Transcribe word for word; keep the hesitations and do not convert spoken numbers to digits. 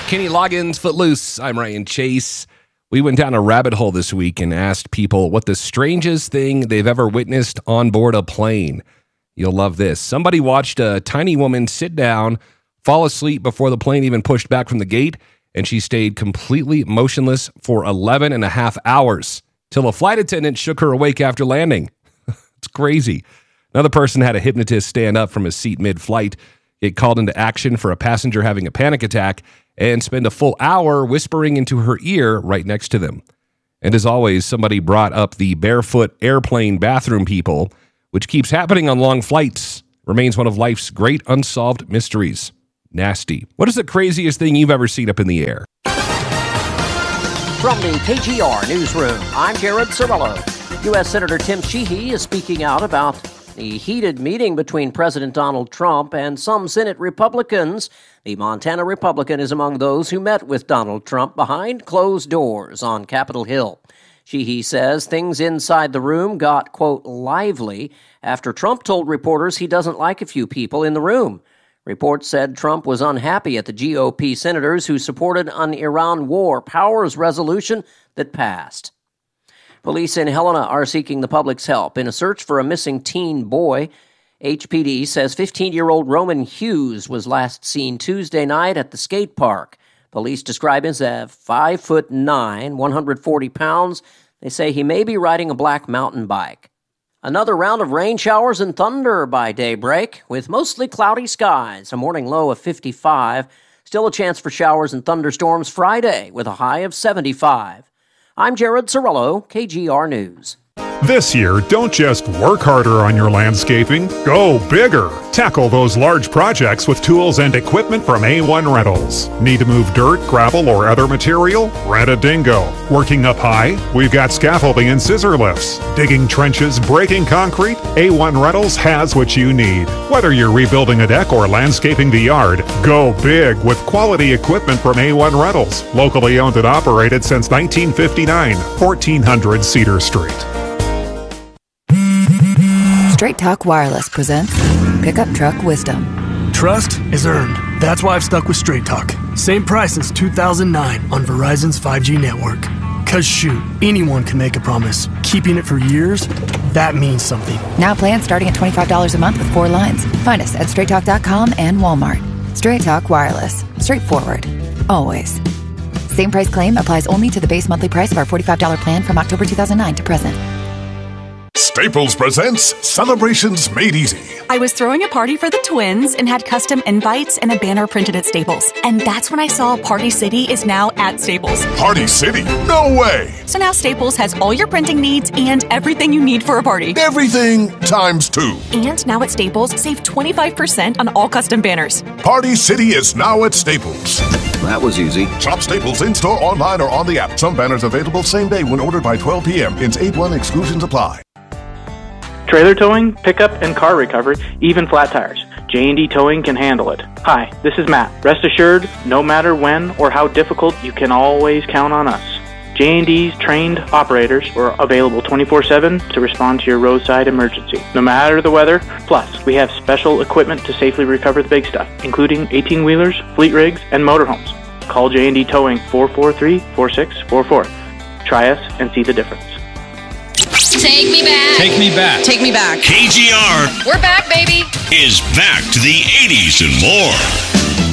Kenny Loggins, Footloose. I'm Ryan Chase. We went down a rabbit hole this week and asked people what the strangest thing they've ever witnessed on board a plane. You'll love this. Somebody watched a tiny woman sit down, fall asleep before the plane even pushed back from the gate, and she stayed completely motionless for eleven and a half hours till a flight attendant shook her awake after landing. It's crazy. Another person had a hypnotist stand up from his seat mid-flight, get called into action for a passenger having a panic attack, and spend a full hour whispering into her ear right next to them. And as always, somebody brought up the barefoot airplane bathroom people, which keeps happening on long flights, remains one of life's great unsolved mysteries. Nasty. What is the craziest thing you've ever seen up in the air? From the K G R Newsroom, I'm Jared Cirillo. U S Senator Tim Sheehy is speaking out about the heated meeting between President Donald Trump and some Senate Republicans. The Montana Republican is among those who met with Donald Trump behind closed doors on Capitol Hill. Sheehy says things inside the room got, quote, lively after Trump told reporters he doesn't like a few people in the room. Reports said Trump was unhappy at the G O P senators who supported an Iran war powers resolution that passed. Police in Helena are seeking the public's help in a search for a missing teen boy. H P D says fifteen-year-old Roman Hughes was last seen Tuesday night at the skate park. Police describe him as five foot nine, one hundred forty pounds. They say he may be riding a black mountain bike. Another round of rain showers and thunder by daybreak, with mostly cloudy skies, a morning low of fifty-five. Still a chance for showers and thunderstorms Friday, with a high of seventy-five. I'm Jared Cirillo, K G R News. This year, don't just work harder on your landscaping, go bigger. Tackle those large projects with tools and equipment from A one Rentals. Need to move dirt, gravel, or other material? Rent a Dingo. Working up high? We've got scaffolding and scissor lifts. Digging trenches, breaking concrete? A one Rentals has what you need. Whether you're rebuilding a deck or landscaping the yard, go big with quality equipment from A one Rentals. Locally owned and operated since nineteen fifty-nine, fourteen hundred Cedar Street. Straight Talk Wireless presents Pickup Truck Wisdom. Trust is earned. That's why I've stuck with Straight Talk. Same price since two thousand nine on Verizon's five G network. Cause shoot, anyone can make a promise. Keeping it for years, that means something. Now plans starting at twenty-five dollars a month with four lines. Find us at straight talk dot com and Walmart. Straight Talk Wireless. Straightforward. Always. Same price claim applies only to the base monthly price of our forty-five dollars plan from October two thousand nine to present. Staples presents Celebrations Made Easy. I was throwing a party for the twins and had custom invites and a banner printed at Staples. And that's when I saw Party City is now at Staples. Party City? No way! So now Staples has all your printing needs and everything you need for a party. Everything times two. And now at Staples, save twenty-five percent on all custom banners. Party City is now at Staples. That was easy. Shop Staples in-store, online, or on the app. Some banners available same day when ordered by twelve p.m. Ins eight one exclusions apply. Trailer towing, pickup, and car recovery, even flat tires. J and D Towing can handle it. Hi, this is Matt. Rest assured, no matter when or how difficult, you can always count on us. J and D's trained operators are available twenty-four seven to respond to your roadside emergency, no matter the weather. Plus, we have special equipment to safely recover the big stuff, including eighteen-wheelers, fleet rigs, and motorhomes. Call J and D Towing four four three, four six four four. Try us and see the difference. Take me back. Take me back. Take me back. K G R. We're back, baby. Is back to the eighties and more.